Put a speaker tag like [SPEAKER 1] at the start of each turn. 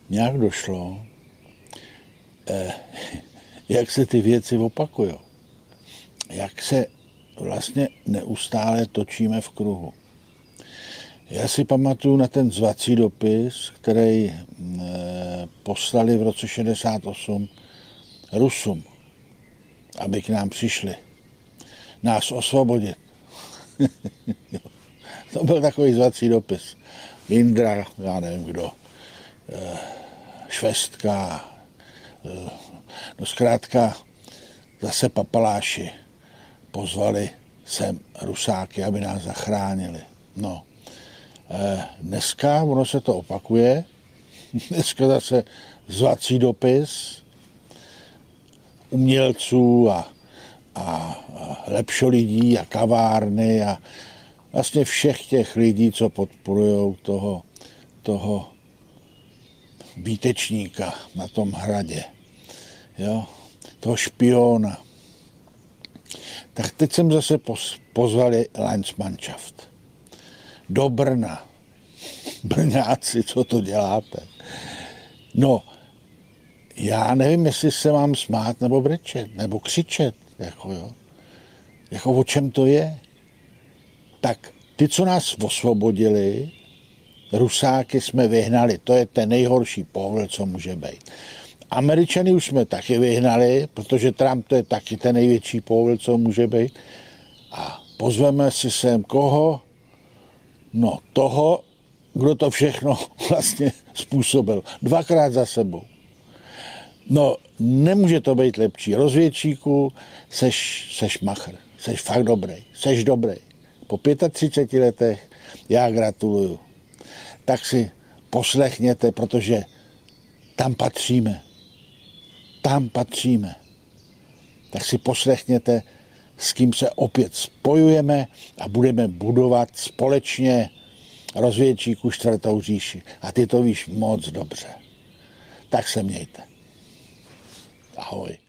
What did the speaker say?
[SPEAKER 1] nějak došlo, jak se ty věci opakují. Jak se vlastně neustále točíme v kruhu. Já si pamatuju na ten zvací dopis, který poslali v roce 68 Rusům, aby k nám přišli. Nás osvobodit. To byl takový zvací dopis. Indra, já nevím kdo, Švestka, no zkrátka zase papaláši pozvali sem Rusáky, aby nás zachránili. No, dneska ono se to opakuje, dneska zase zvací dopis umělců a lepšolidí a kavárny a vlastně všech těch lidí, co podporují toho výtečníka na tom hradě, jo? Toho špiona. Tak teď jsem zase pozvali Landsmannschaft do Brna. Brňáci, co to děláte? No, já nevím, jestli se mám smát nebo brečet, nebo křičet, jako o čem to je. Tak ty, co nás osvobodili, Rusáky jsme vyhnali, to je ten nejhorší pohled, co může být. Američany už jsme taky vyhnali, protože Trump to je taky ten největší pohled, co může být. A pozveme si sem koho? No toho, kdo to všechno vlastně způsobil. 2krát za sebou. No, nemůže to být lepší. Rozvědčíku, seš machr, seš fakt dobrý, seš dobrý. Po 35 letech já gratuluju. Tak si poslechněte, protože tam patříme. Tam patříme. Tak si poslechněte, s kým se opět spojujeme a budeme budovat společně rozvědčíku 4. říši. A ty to víš moc dobře. Tak se mějte. Ahoj.